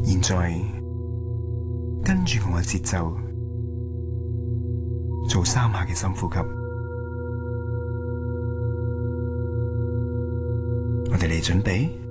現在跟住我嘅節奏，做3下嘅深呼吸。我哋嚟準備。